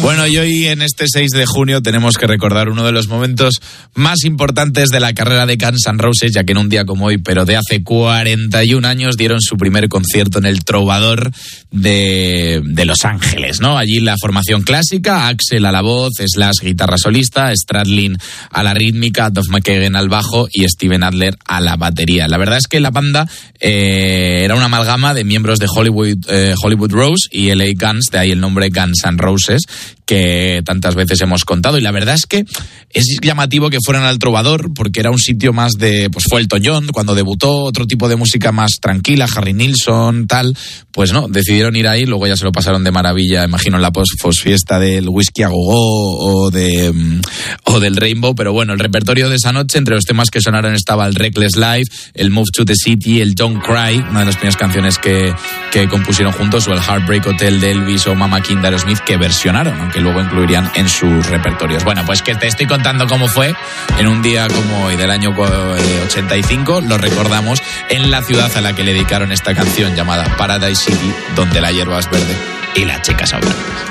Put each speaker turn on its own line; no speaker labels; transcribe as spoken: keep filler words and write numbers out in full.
Bueno, y hoy en este seis de junio tenemos que recordar uno de los momentos más importantes de la carrera de Guns N' Roses, ya que en un día como hoy, pero de hace cuarenta y un años, dieron su primer concierto en el Trovador de, de Los Ángeles, ¿no? Allí la formación clásica, Axl a la voz, Slash guitarra solista, Stradlin a la rítmica, Duff McKagan al bajo y Steven Adler a la batería. La verdad es que la banda eh, era una amalgama de miembros de Hollywood, eh, Hollywood Rose y L A Guns, de ahí el nombre Guns N' Roses, que tantas veces hemos contado, y la verdad es que es llamativo que fueran al Trovador porque era un sitio más de, pues fue Elton John cuando debutó, otro tipo de música más tranquila, Harry Nilsson, tal, pues no, decidieron ir ahí, luego ya se lo pasaron de maravilla, imagino en la post-fiesta del Whisky a Go-Go o de o del Rainbow, pero bueno, el repertorio de esa noche, entre los temas que sonaron estaba el Reckless Life, el Move to the City, el Don't Cry, una de las primeras canciones que, que compusieron juntos, o el Heartbreak Hotel de Elvis o Mama King de Aerosmith, que versionaron, aunque luego incluirían en sus repertorios. Bueno, pues que te estoy contando cómo fue en un día como hoy del año ochenta y cinco, lo recordamos en la ciudad a la que le dedicaron esta canción llamada Paradise City, donde la hierba es verde y las chicas son blancas.